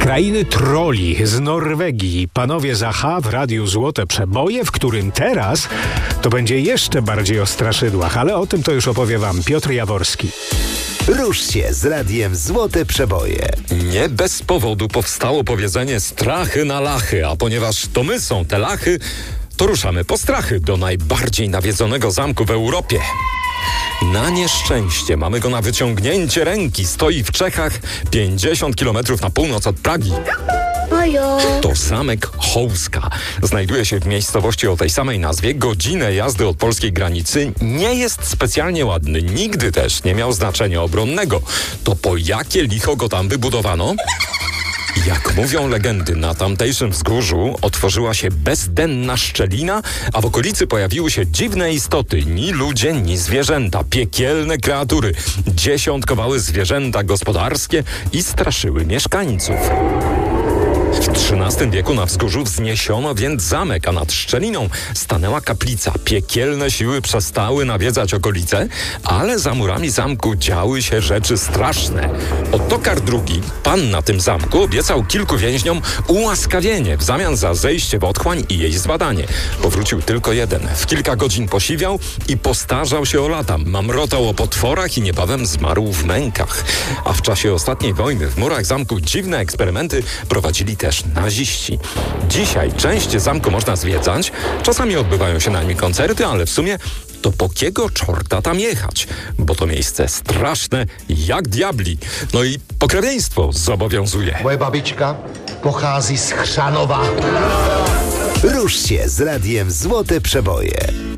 krainy troli z Norwegii. Panowie Zaha w Radiu Złote Przeboje, w którym teraz to będzie jeszcze bardziej o straszydłach, ale o tym to już opowie wam Piotr Jaworski. Rusz się z Radiem Złote Przeboje. Nie bez powodu powstało powiedzenie strachy na lachy, a ponieważ to my są te lachy, to ruszamy po strachy do najbardziej nawiedzonego zamku w Europie. Na nieszczęście mamy go na wyciągnięcie ręki. Stoi w Czechach, 50 km na północ od Pragi. To zamek Chołska. Znajduje się w miejscowości o tej samej nazwie. Godzinę jazdy od polskiej granicy. Nie jest specjalnie ładny. Nigdy też nie miał znaczenia obronnego. To po jakie licho go tam wybudowano? Jak mówią legendy, na tamtejszym wzgórzu otworzyła się bezdenna szczelina, a w okolicy pojawiły się dziwne istoty, ni ludzie, ni zwierzęta, piekielne kreatury. Dziesiątkowały zwierzęta gospodarskie i straszyły mieszkańców. W XIII wieku na wzgórzu wzniesiono więc zamek, a nad szczeliną stanęła kaplica. Piekielne siły przestały nawiedzać okolice, ale za murami zamku działy się rzeczy straszne. Ottokar II, pan na tym zamku, obiecał kilku więźniom ułaskawienie w zamian za zejście w otchłań i jej zbadanie. Powrócił tylko jeden. W kilka godzin posiwiał i postarzał się o lata. Mamrotał o potworach i niebawem zmarł w mękach. A w czasie ostatniej wojny w murach zamku dziwne eksperymenty prowadzili też naziści. Dzisiaj część zamku można zwiedzać, czasami odbywają się na nim koncerty, ale w sumie to po kiego czorta tam jechać? Bo to miejsce straszne jak diabli. No i pokrewieństwo zobowiązuje. Moje babička pochází z Chrzanowa. Rusz się z Radiem Złote Przeboje.